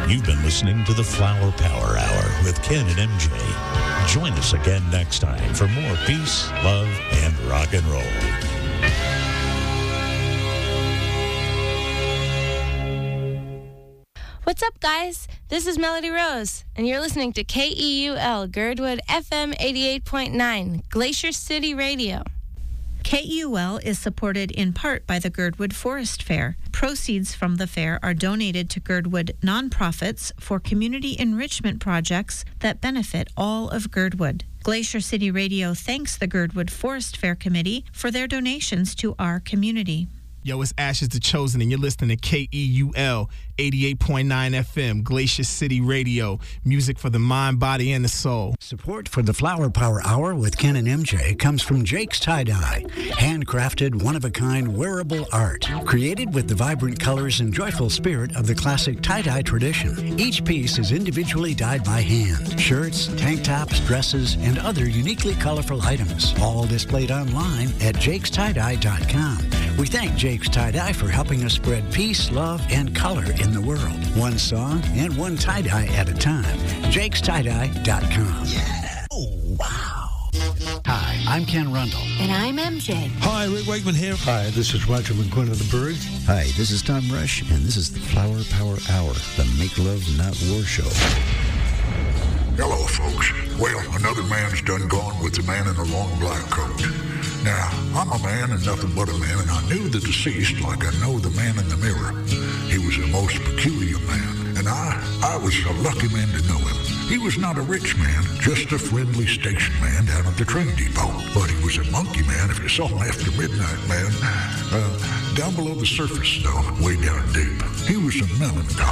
You've been listening to the Flower Power Hour with Ken and MJ. Join us again next time for more peace, love, and rock and roll. What's up, guys? This is Melody Rose, and you're listening to KEUL Girdwood FM 88.9, Glacier City Radio. KEUL is supported in part by the Girdwood Forest Fair. Proceeds from the fair are donated to Girdwood nonprofits for community enrichment projects that benefit all of Girdwood. Glacier City Radio thanks the Girdwood Forest Fair Committee for their donations to our community. Yo, it's Ashes the Chosen, and you're listening to KEUL 88.9 FM, Glacier City Radio, music for the mind, body, and the soul. Support for the Flower Power Hour with Ken and MJ comes from Jake's Tie-Dye, handcrafted, one-of-a-kind wearable art, created with the vibrant colors and joyful spirit of the classic tie-dye tradition. Each piece is individually dyed by hand. Shirts, tank tops, dresses, and other uniquely colorful items, all displayed online at jakestieDye.com. We thank Jake's Tie-Dye for helping us spread peace, love, and color in the world. One song and one tie-dye at a time. jakestieDye.com. Yeah. Oh, wow. Hi, I'm Ken Rundle. And I'm MJ. Hi, Rick Wakeman here. Hi, this is Roger McGuinn of the Byrds. Hi, this is Tom Rush, and this is the Flower Power Hour, the Make Love Not War Show. Hello, folks. Well, another man's done gone with the man in the long black coat. Now, I'm a man and nothing but a man, and I knew the deceased like I know the man in the mirror. He was a most peculiar man, and I was a lucky man to know him. He was not a rich man, just a friendly station man down at the train depot. But he was a monkey man if you saw him after midnight, man. Down below the surface, though, way down deep. He was a melancholy